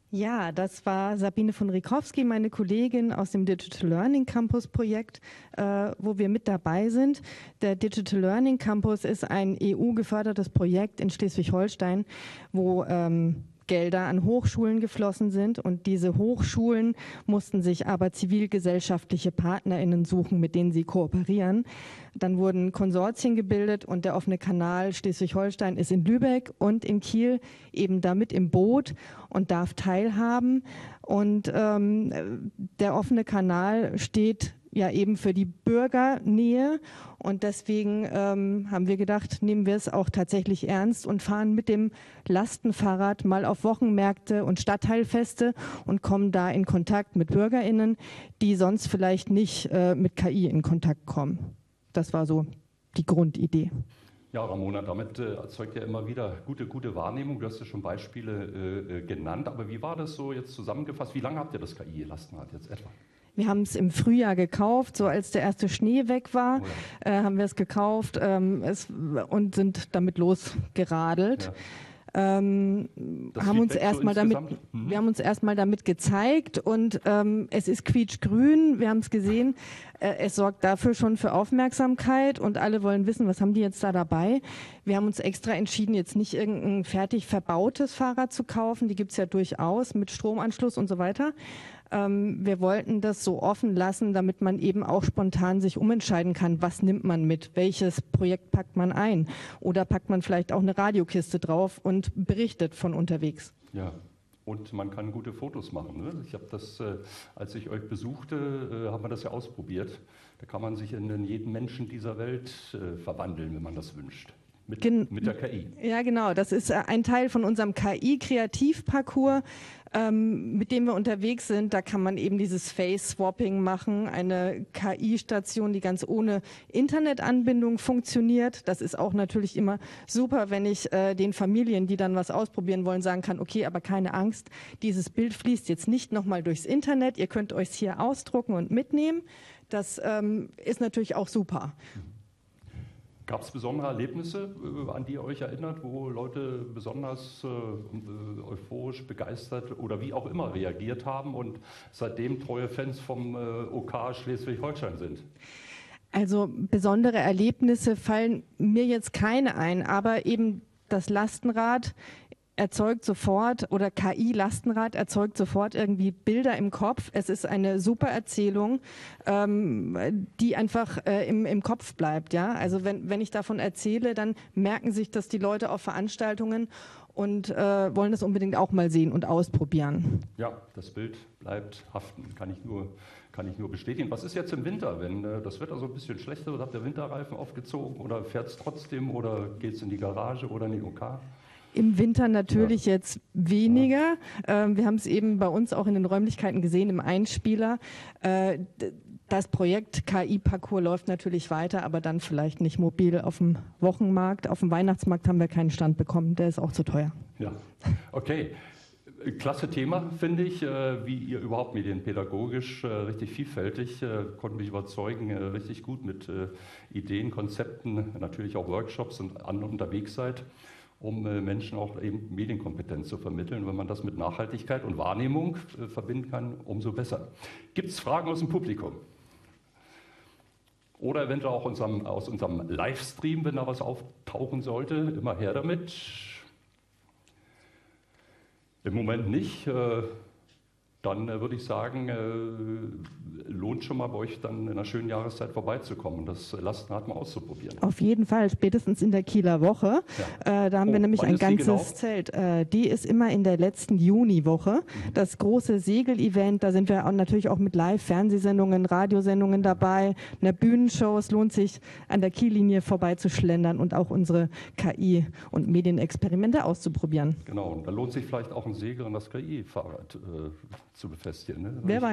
Ja, das war Sabine von Rikowski, meine Kollegin aus dem Digital Learning Campus Projekt, wo wir mit dabei sind. Der Digital Learning Campus ist ein EU-gefördertes Projekt in Schleswig-Holstein, wo Gelder an Hochschulen geflossen sind, und diese Hochschulen mussten sich aber zivilgesellschaftliche PartnerInnen suchen, mit denen sie kooperieren. Dann wurden Konsortien gebildet, und der offene Kanal Schleswig-Holstein ist in Lübeck und in Kiel eben damit im Boot und darf teilhaben. Und der offene Kanal steht ja eben für die Bürgernähe, und deswegen haben wir gedacht, nehmen wir es auch tatsächlich ernst und fahren mit dem Lastenfahrrad mal auf Wochenmärkte und Stadtteilfeste und kommen da in Kontakt mit BürgerInnen, die sonst vielleicht nicht mit KI in Kontakt kommen. Das war so die Grundidee. Ja, Ramona, damit erzeugt ja immer wieder gute Wahrnehmung. Du hast ja schon Beispiele genannt, aber wie war das so jetzt zusammengefasst? Wie lange habt ihr das KI-Lastenrad jetzt etwa? Wir haben es im Frühjahr gekauft, so als der erste Schnee weg war, haben wir es gekauft und sind damit losgeradelt. Ja. Wir haben uns erstmal damit gezeigt, und es ist quietschgrün, wir haben es gesehen, es sorgt dafür schon für Aufmerksamkeit, und alle wollen wissen, was haben die jetzt da dabei. Wir haben uns extra entschieden, jetzt nicht irgendein fertig verbautes Fahrrad zu kaufen, die gibt es ja durchaus mit Stromanschluss und so weiter. Wir wollten das so offen lassen, damit man eben auch spontan sich umentscheiden kann, was nimmt man mit, welches Projekt packt man ein, oder packt man vielleicht auch eine Radiokiste drauf und berichtet von unterwegs. Ja, und man kann gute Fotos machen. Ne? Ich habe das, als ich euch besuchte, haben wir das ja ausprobiert. Da kann man sich in jeden Menschen dieser Welt verwandeln, wenn man das wünscht. Mit der KI. Ja, genau. Das ist ein Teil von unserem KI-Kreativparcours, mit dem wir unterwegs sind. Da kann man eben dieses Face-Swapping machen, eine KI-Station, die ganz ohne Internetanbindung funktioniert. Das ist auch natürlich immer super, wenn ich den Familien, die dann was ausprobieren wollen, sagen kann, okay, aber keine Angst, dieses Bild fließt jetzt nicht nochmal durchs Internet. Ihr könnt euch hier ausdrucken und mitnehmen. Das ist natürlich auch super. Gab es besondere Erlebnisse, an die ihr euch erinnert, wo Leute besonders euphorisch, begeistert oder wie auch immer reagiert haben und seitdem treue Fans vom OK Schleswig-Holstein sind? Also besondere Erlebnisse fallen mir jetzt keine ein, aber eben das Lastenrad erzeugt sofort, oder KI-Lastenrad erzeugt sofort irgendwie Bilder im Kopf. Es ist eine super Erzählung, die einfach im Kopf bleibt. Ja? Also wenn ich davon erzähle, dann merken sich das die Leute auf Veranstaltungen und wollen das unbedingt auch mal sehen und ausprobieren. Ja, das Bild bleibt haften, kann ich nur bestätigen. Was ist jetzt im Winter, wenn das Wetter so ein bisschen schlechter wird? Habt ihr Winterreifen aufgezogen oder fährt es trotzdem oder geht es in die Garage oder in die OK? Im Winter natürlich jetzt weniger. Wir haben es eben bei uns auch in den Räumlichkeiten gesehen, im Einspieler. Das Projekt KI-Parcours läuft natürlich weiter, aber dann vielleicht nicht mobil auf dem Wochenmarkt. Auf dem Weihnachtsmarkt haben wir keinen Stand bekommen, der ist auch zu teuer. Ja, okay. Klasse Thema, finde ich, wie ihr überhaupt medienpädagogisch richtig vielfältig, konnte mich überzeugen, richtig gut mit Ideen, Konzepten, natürlich auch Workshops und anderen unterwegs seid, um Menschen auch eben Medienkompetenz zu vermitteln. Wenn man das mit Nachhaltigkeit und Wahrnehmung verbinden kann, umso besser. Gibt es Fragen aus dem Publikum? Oder eventuell auch aus unserem Livestream, wenn da was auftauchen sollte, immer her damit. Im Moment nicht. Dann würde ich sagen, lohnt schon mal bei euch dann in einer schönen Jahreszeit vorbeizukommen und das Lastenrad mal auszuprobieren. Auf jeden Fall, spätestens in der Kieler Woche. Ja. Da haben wir nämlich ein ganzes Zelt. Die ist immer in der letzten Juniwoche. Das große Segel-Event, da sind wir auch natürlich auch mit Live-Fernsehsendungen, Radiosendungen dabei, einer Bühnenshow. Es lohnt sich, an der Kiellinie vorbeizuschlendern und auch unsere KI- und Medienexperimente auszuprobieren. Genau, und da lohnt sich vielleicht auch ein Segel an das KI-Fahrrad zu befestigen. Ne? Wer weiß.